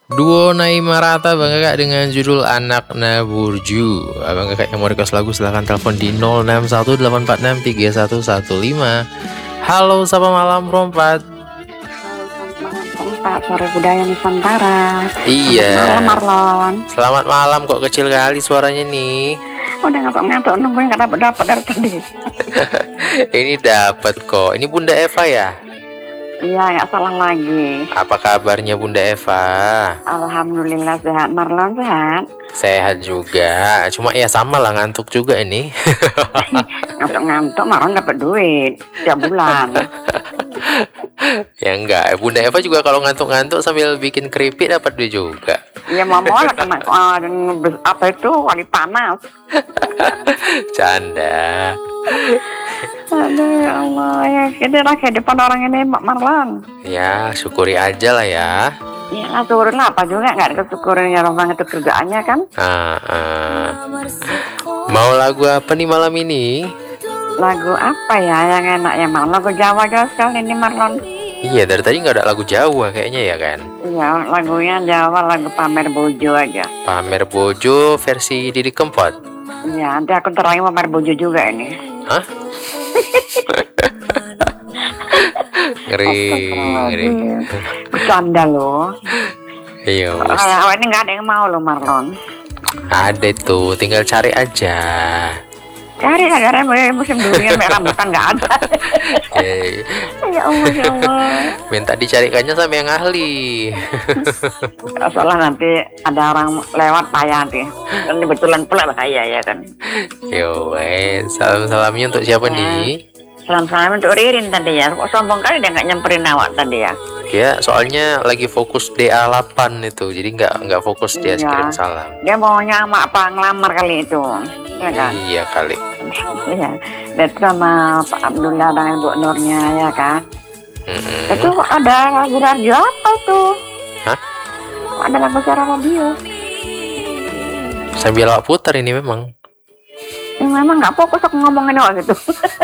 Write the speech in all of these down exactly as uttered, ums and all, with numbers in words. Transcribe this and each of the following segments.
Duo Naima Rata Bang Kakak dengan judul Anak Naburju. Abang Kakak yang mau request lagu silahkan telepon di nol enam satu delapan empat enam tiga satu satu lima. Halo, sapa malam Rompat. Halo, selamat malam Pak, Sore Budaya Nusantara. Iya. Selamat malam Marlon. Selamat malam, kok kecil kali suaranya nih. Udah ngantuk-ngantuk nungguin nggak dapat dapat dari tadi. Ini dapat kok. Ini Bunda Eva ya? Iya, nggak salah lagi. Apa kabarnya Bunda Eva? Alhamdulillah sehat. Marlon sehat? Sehat juga. Cuma ya sama lah, ngantuk juga ini. Ngantuk-ngantuk Marlon dapat duit tiap bulan. Ya enggak, Bunda Eva juga kalau ngantuk-ngantuk sambil bikin keripik dapat duit juga. Iya mau mau lah kena uh, apa itu wali panas. Canda. Aduh ya Allah, ya ini lah kehidupan orang ini Mak Marlon. Ya syukuri aja lah ya. Ya lah syukurin lah, apa juga nggak kesyukurin ya orang itu kerjaannya kan. Ah, ah. Mau lagu apa nih malam ini? Lagu apa ya yang enak ya Marlon? Lagu Jawa Jawa sekali ini Marlon. Iya, dari tadi nggak ada lagu Jawa kayaknya ya kan? Iya, lagunya Jawa, lagu Pamer Bojo aja. Pamer Bojo versi Didi Kempot. Iya, nanti aku terakhir Pamer Bojo juga ini. Hah? Ngeri, ngeri. Bercanda loh. Iya. Awak ini nggak ada yang mau loh Marlon. Ada tuh, tinggal cari aja. Cari negara musim durian merah rambutan nggak ada. Okay. Ya Allah, ya Allah. Minta dicarikannya sama yang ahli. Soalnya nanti ada orang lewat payah nanti. Ini betulan pula bahaya ya kan. Yo, eh, salam-salamnya untuk siapa Ya. nih? Salam-salam untuk Ririn tadi ya. Kok sombong kali dia nggak nyamperin awak tadi ya. Dia soalnya lagi fokus D A delapan itu, jadi nggak nggak fokus dia Iya. kirim salam. Dia maunya sama apa ngelamar kali itu. Ya kan? Iya kali. Iya, dan sama Pak Abdullah dan Ibu Nurnya ya kan. Mm-mm. Itu ada lagu radio apa tuh? Hah? Ada lagu secara radio. Sambil awak putar ini memang. Ya, memang nggak fokus aku ngomongin awak gitu.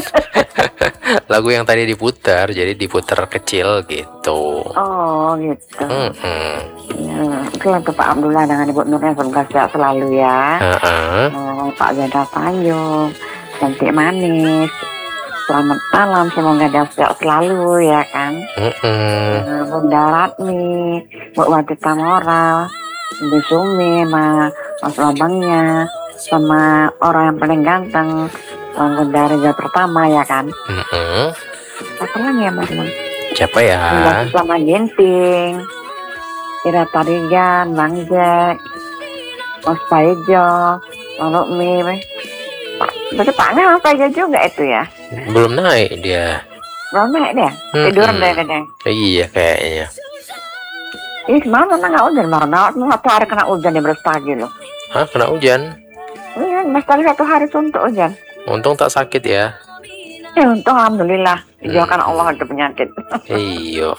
Lagu yang tadi diputar, jadi diputar kecil gitu. Oh gitu. Mm-mm. Ya, itu lagu Pak Abdullah dengan Ibu Nurnya semoga sehat selalu ya. Uh-uh. Oh, Pak Zendra Payung, cantik manis. Selamat malam, semoga dia sehat selalu ya kan. Mm-mm. Nah, Bunda Ratmi, Bu Wati Tamora, Bu Sumi, Ma, Mas Lambangnya, sama orang yang paling ganteng, Bunda Reza pertama ya kan. Mm-mm. Apa lagi ya Mas? Siapa ya? Bunda sama Ginting, Ira Tarigan, Bang Jack, Mas Paijo, Bang Rukmi, Pak, berarti Pak Nel Mas Paijo juga itu ya? Belum naik dia. Belum naik deh, tidur Mm-mm. deh kadang. Iya kayaknya. Ih, semalam mana nggak hujan, Marna? Satu hari kena hujan dia berstagi loh. Hah, kena hujan? Iya, berstagi satu hari suntuk hujan. Untung tak sakit ya. Ya untung alhamdulillah dijauhkan Allah dari penyakit. Iya.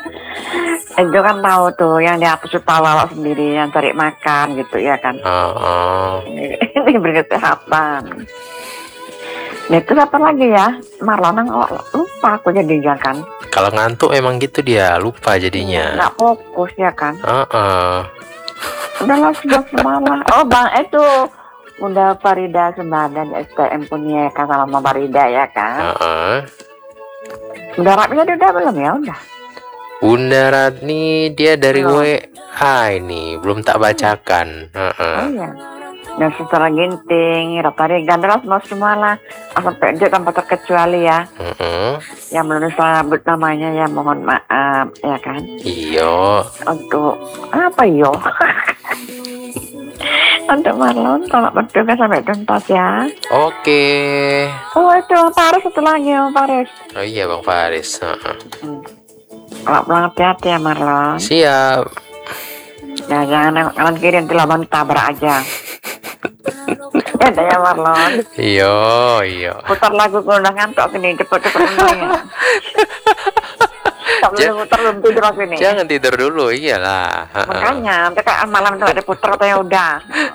Itu kan tahu tuh yang dihapus awal sendiri yang cari makan gitu ya kan. Uh-uh. Ini berkesehatan. Nah itu apa lagi ya? Marlon oh, lupa aku jadi kan. Kalau ngantuk emang gitu dia, lupa jadinya. Nggak fokus ya kan. Uh-uh. Udahlah sudah semalam. Oh bang itu udah Farida Sembadan S T M punya kan sama Mama Farida ya kan. Uh-uh. Udah rapnya udah belum ya udah. Bunda Ratni dia dari Oh. W A ini belum tak bacakan. Uh-uh. Oh iya. Dan setelah Ginting, Ratari Gandaras mau semua lah. Sampai dia tanpa terkecuali ya. Uh-uh. Yang belum disebut namanya ya mohon maaf ya kan. Iyo. Untuk apa yo? Untuk Marlon tolak bertugas sampai tuntas ya. Oke. Oh itu Paris satu lagi Om Paris. Oh iya Bang Faris. Uh-uh. Hmm. Kalau pulang hati-hati ya Marlon. Siap. Nah jangan nengok kanan kiri nanti laban tabrak aja. Ya dah ya Marlon. Iyo, iyo. Putar lagu kalau udah ngantuk gini cepet-cepet ya. Tak boleh Ja- putar belum tidur aku ini. Jangan tidur dulu, iyalah. Uh-uh. Makanya nanti kayak malam itu ada putar atau ya udah.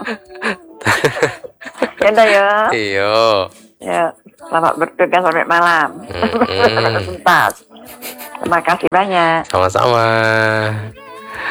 Ya dah ya. Iyo. Ya selamat bertugas sampai malam. Mm-mm. Tuntas. Terima kasih banyak. Sama-sama.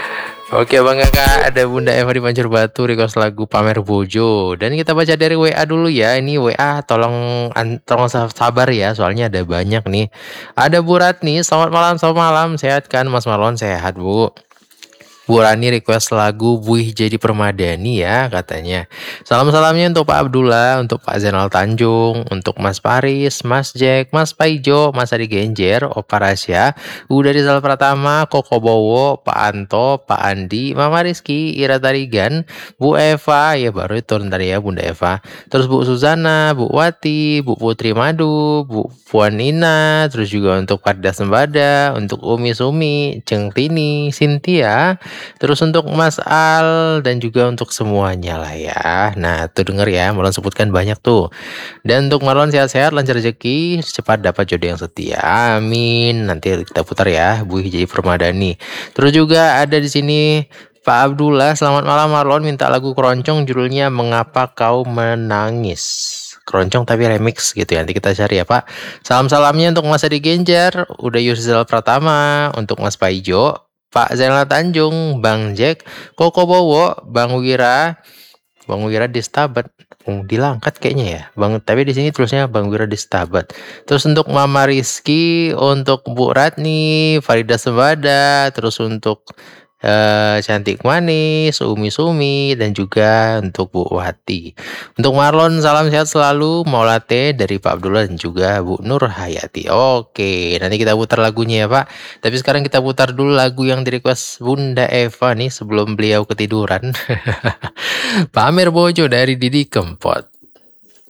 Oke Bang Kakak, ada Bunda Eva di Pancur Batu request lagu Pamer Bojo. Dan kita baca dari W A dulu ya. Ini W A tolong an- tolong sa- sabar ya, soalnya ada banyak nih. Ada Bu Ratni, selamat malam, selamat malam. Sehat kan Mas Marlon? Sehat Bu. Bu Rani request lagu Buih Jadi Permadani ya katanya. Salam-salamnya untuk Pak Abdullah, untuk Pak Zainal Tanjung, untuk Mas Paris, Mas Jack, Mas Paijo, Mas Adi Genjer, Opa Rasya, Uda Rizal Pratama, Koko Bowo, Pak Anto, Pak Andi, Mama Rizky, Ira Tarigan, Bu Eva, ya baru itu ntar ya Bunda Eva. Terus Bu Suzana, Bu Wati, Bu Putri Madu, Bu Puan Ina, terus juga untuk Parda Sembada, untuk Umi Sumi, Ceng Tini, Cynthia, terus untuk Mas Al dan juga untuk semuanya lah ya. Nah, tuh denger ya, Marlon sebutkan banyak tuh. Dan untuk Marlon sehat-sehat, lancar rezeki, cepat dapat jodoh yang setia. Amin. Nanti kita putar ya, Bu Jadi Permadani. Terus juga ada di sini Pak Abdullah, selamat malam Marlon, minta lagu keroncong judulnya Mengapa Kau Menangis. Keroncong tapi remix gitu ya, nanti kita cari ya Pak. Salam-salamnya untuk Mas Adi Genjar, udah Yusril Pratama, untuk Mas Paijo, Pak Zainal Tanjung, Bang Jack, Koko Bowo, Bang Wira, Bang Wira Distabat, oh, dilangkat kayaknya ya, Bang. Tapi di sini tulisnya Bang Wira Distabat. Terus untuk Mama Rizky, untuk Bu Ratni, Farida Sembada, terus untuk eh, Cantik Manis, Umi Sumi, dan juga untuk Bu Wati. Untuk Marlon, salam sehat selalu, Maulate dari Pak Abdullah dan juga Bu Nur Hayati. Oke, nanti kita putar lagunya ya Pak. Tapi sekarang kita putar dulu lagu yang di request Bunda Eva nih sebelum beliau ketiduran. Pamer Bojo dari Didi Kempot.